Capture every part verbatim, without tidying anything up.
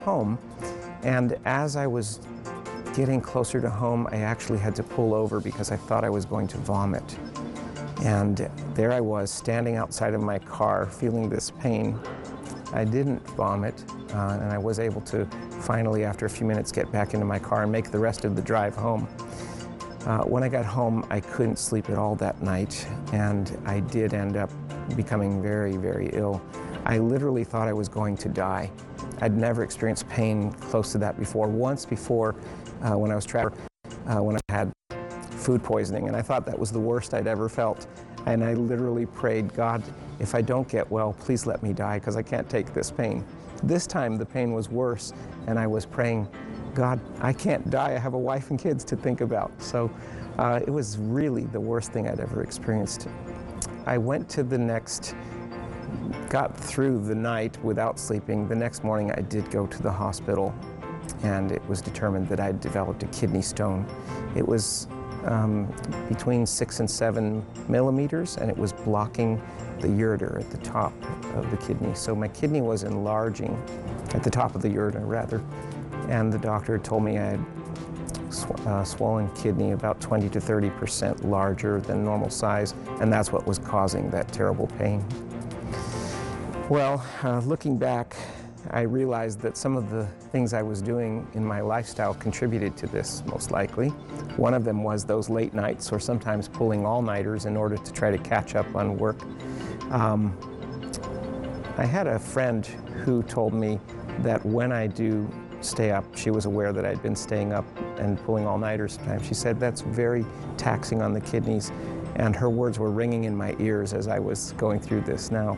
home, and as I was getting closer to home, I actually had to pull over because I thought I was going to vomit. And there I was, standing outside of my car, feeling this pain. I didn't vomit, uh, and I was able to finally, after a few minutes, get back into my car and make the rest of the drive home. Uh, when I got home, I couldn't sleep at all that night, and I did end up becoming very, very ill. I literally thought I was going to die. I'd never experienced pain close to that before. Once before, uh, when I was traveling, uh, when I had food poisoning, and I thought that was the worst I'd ever felt. And I literally prayed, God, if I don't get well, please let me die, because I can't take this pain. This time the pain was worse, and I was praying, God, I can't die. I have a wife and kids to think about. So uh, it was really the worst thing I'd ever experienced. I went to the next, got through the night without sleeping. The next morning I did go to the hospital, and it was determined that I'd developed a kidney stone. It was um, between six and seven millimeters, and it was blocking the ureter at the top of the kidney. So my kidney was enlarging, at the top of the ureter rather, and the doctor told me I had sw uh, swollen kidney about twenty to thirty percent larger than normal size, and that's what was causing that terrible pain. Well, uh, looking back, I realized that some of the things I was doing in my lifestyle contributed to this, most likely. One of them was those late nights, or sometimes pulling all-nighters in order to try to catch up on work. Um, I had a friend who told me that when I do stay up, she was aware that I'd been staying up and pulling all-nighters sometimes. She said that's very taxing on the kidneys, and her words were ringing in my ears as I was going through this now.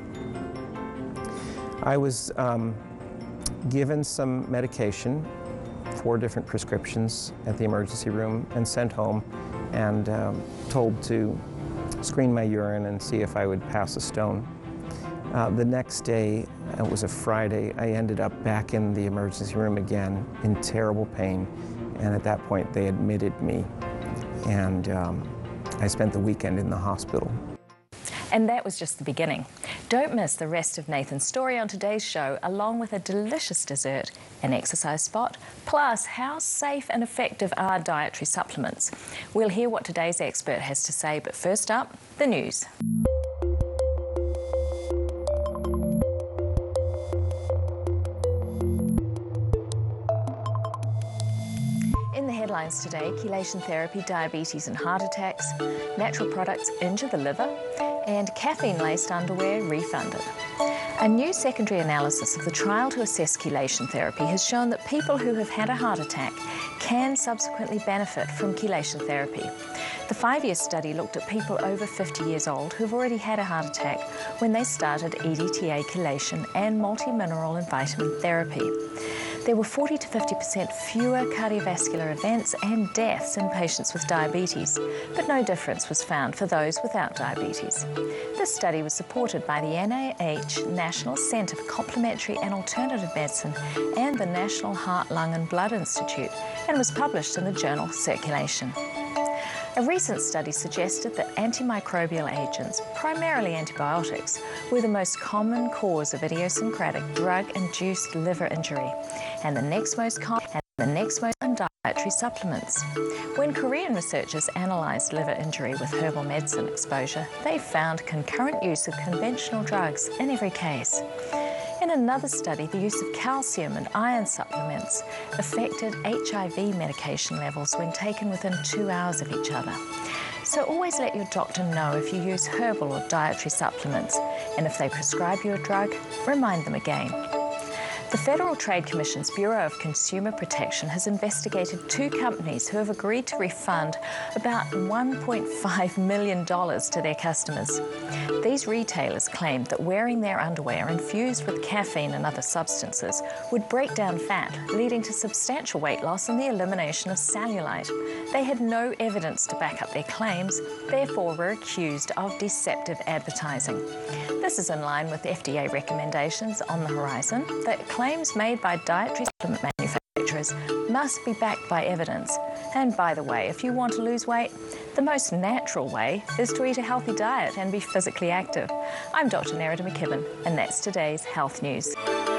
I was um, given some medication, four different prescriptions at the emergency room, and sent home and um, told to screen my urine and see if I would pass a stone. Uh, the next day, it was a Friday, I ended up back in the emergency room again in terrible pain, and at that point they admitted me, and um, I spent the weekend in the hospital. And that was just the beginning. Don't miss the rest of Nathan's story on today's show, along with a delicious dessert, an exercise spot, plus how safe and effective are dietary supplements. We'll hear what today's expert has to say, but first up, the news. In the headlines today, chelation therapy, diabetes and heart attacks, natural products injure the liver, and caffeine-laced underwear refunded. A new secondary analysis of the trial to assess chelation therapy has shown that people who have had a heart attack can subsequently benefit from chelation therapy. The five-year study looked at people over fifty years old who've already had a heart attack when they started E D T A chelation and multi-mineral and vitamin therapy. There were forty to fifty percent fewer cardiovascular events and deaths in patients with diabetes, but no difference was found for those without diabetes. This study was supported by the N I H National Centre for Complementary and Alternative Medicine and the National Heart, Lung and Blood Institute, and was published in the journal Circulation. A recent study suggested that antimicrobial agents, primarily antibiotics, were the most common cause of idiosyncratic drug-induced liver injury, and the next most common and the next most common dietary supplements. When Korean researchers analysed liver injury with herbal medicine exposure, they found concurrent use of conventional drugs in every case. In another study, the use of calcium and iron supplements affected H I V medication levels when taken within two hours of each other. So always let your doctor know if you use herbal or dietary supplements, and if they prescribe you a drug, remind them again. The Federal Trade Commission's Bureau of Consumer Protection has investigated two companies who have agreed to refund about one point five million dollars to their customers. These retailers claimed that wearing their underwear infused with caffeine and other substances would break down fat, leading to substantial weight loss and the elimination of cellulite. They had no evidence to back up their claims, therefore were accused of deceptive advertising. This is in line with F D A recommendations on the horizon that claims made by dietary supplement manufacturers must be backed by evidence. And by the way, if you want to lose weight, the most natural way is to eat a healthy diet and be physically active. I'm Doctor Nerida McKibben, and that's today's Health News.